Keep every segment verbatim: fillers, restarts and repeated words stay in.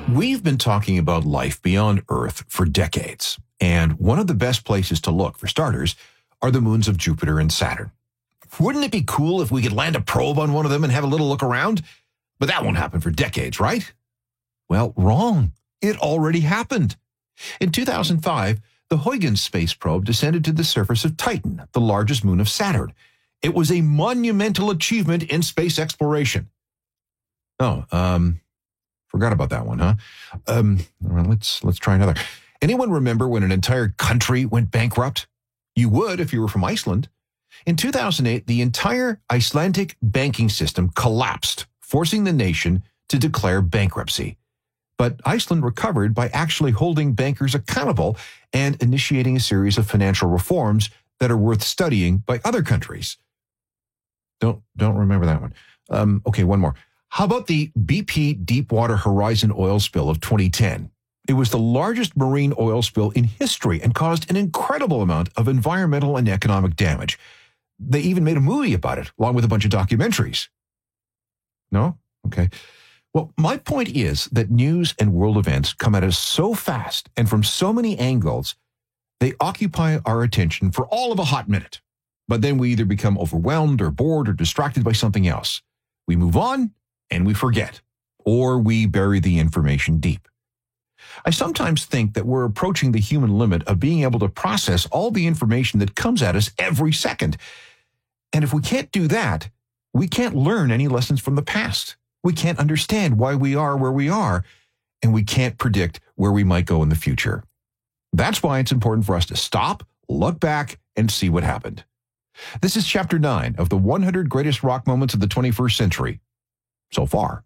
We've been talking about life beyond Earth for decades, and one of the best places to look, for starters, are the moons of Jupiter and Saturn. Wouldn't it be cool if we could land a probe on one of them and have a little look around? But that won't happen for decades, right? Well, wrong. It already happened. In two thousand five, the Huygens space probe descended to the surface of Titan, the largest moon of Saturn. It was a monumental achievement in space exploration. Oh, um, forgot about that one, huh? Um, well, let's let's try another. Anyone remember when an entire country went bankrupt? You would if you were from Iceland. In two thousand eight, the entire Icelandic banking system collapsed, forcing the nation to declare bankruptcy. But Iceland recovered by actually holding bankers accountable and initiating a series of financial reforms that are worth studying by other countries. Don't don't remember that one. Um, okay, one more. How about the B P Deepwater Horizon oil spill of twenty ten? It was the largest marine oil spill in history and caused an incredible amount of environmental and economic damage. They even made a movie about it, along with a bunch of documentaries. No? Okay. Well, my point is that news and world events come at us so fast and from so many angles, they occupy our attention for all of a hot minute. But then we either become overwhelmed or bored or distracted by something else. We move on and we forget, or we bury the information deep. I sometimes think that we're approaching the human limit of being able to process all the information that comes at us every second. And if we can't do that, we can't learn any lessons from the past. We can't understand why we are where we are, and we can't predict where we might go in the future. That's why it's important for us to stop, look back, and see what happened. This is Chapter nine of the one hundred Greatest Rock Moments of the twenty-first Century. So far.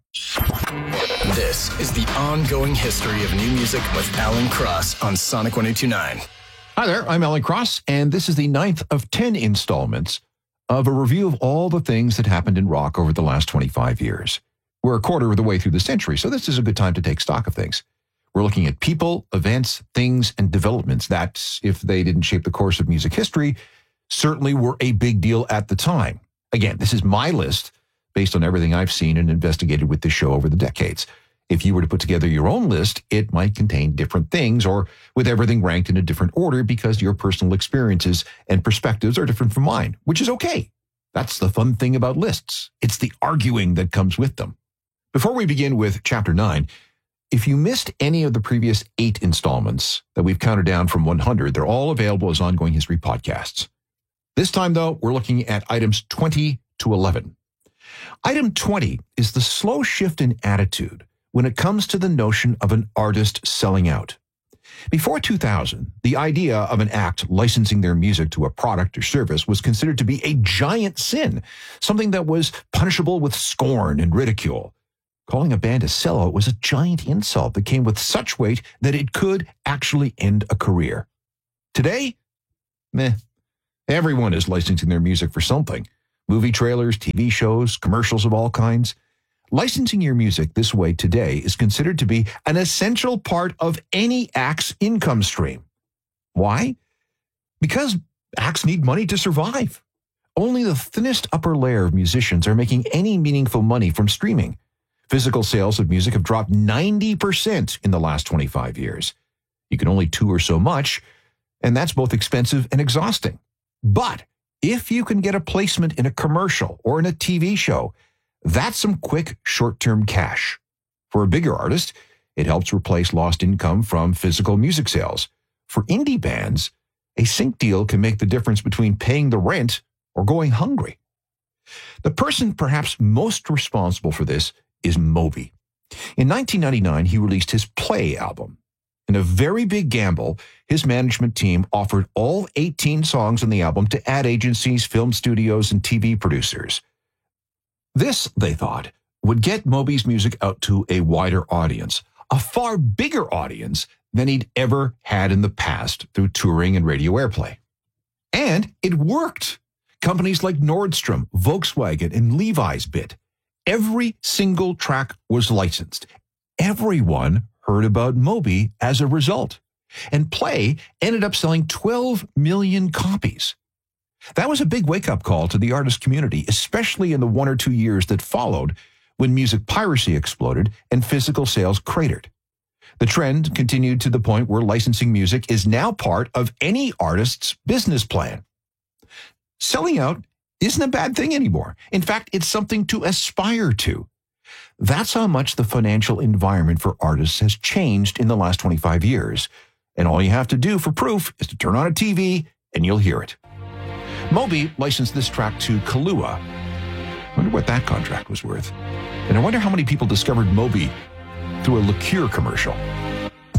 This is the ongoing history of new music with Alan Cross on Sonic one oh two point nine. Hi there, I'm Alan Cross, and this is the ninth of ten installments of a review of all the things that happened in rock over the last twenty-five years. We're a quarter of the way through the century, so this is a good time to take stock of things. We're looking at people, events, things, and developments that, if they didn't shape the course of music history, certainly were a big deal at the time. Again, this is my list based on everything I've seen and investigated with this show over the decades. If you were to put together your own list, it might contain different things or with everything ranked in a different order because your personal experiences and perspectives are different from mine, which is okay. That's the fun thing about lists. It's the arguing that comes with them. Before we begin with Chapter nine, if you missed any of the previous eight installments that we've counted down from one hundred, they're all available as ongoing history podcasts. This time, though, we're looking at items twenty to eleven. Item twenty is the slow shift in attitude when it comes to the notion of an artist selling out. Before two thousand, the idea of an act licensing their music to a product or service was considered to be a giant sin, something that was punishable with scorn and ridicule. Calling a band a sellout was a giant insult that came with such weight that it could actually end a career. Today, meh, everyone is licensing their music for something. Movie trailers, T V shows, commercials of all kinds. Licensing your music this way today is considered to be an essential part of any act's income stream. Why? Because acts need money to survive. Only the thinnest upper layer of musicians are making any meaningful money from streaming. Physical sales of music have dropped ninety percent in the last twenty-five years. You can only tour so much, and that's both expensive and exhausting. But if you can get a placement in a commercial or in a T V show, that's some quick, short-term cash. For a bigger artist, it helps replace lost income from physical music sales. For indie bands, a sync deal can make the difference between paying the rent or going hungry. The person perhaps most responsible for this is Moby. In nineteen ninety-nine, he released his Play album. In a very big gamble, his management team offered all eighteen songs on the album to ad agencies, film studios, and T V producers. This, they thought, would get Moby's music out to a wider audience, a far bigger audience than he'd ever had in the past through touring and radio airplay. And it worked. Companies like Nordstrom, Volkswagen, and Levi's bid. Every single track was licensed. Everyone heard about Moby as a result. And Play ended up selling twelve million copies. That was a big wake-up call to the artist community, especially in the one or two years that followed when music piracy exploded and physical sales cratered. The trend continued to the point where licensing music is now part of any artist's business plan. Selling out isn't a bad thing anymore. In fact, it's something to aspire to. That's how much the financial environment for artists has changed in the last twenty-five years. And all you have to do for proof is to turn on a T V and you'll hear it. Moby licensed this track to Kahlua. I wonder what that contract was worth. And I wonder how many people discovered Moby through a liqueur commercial.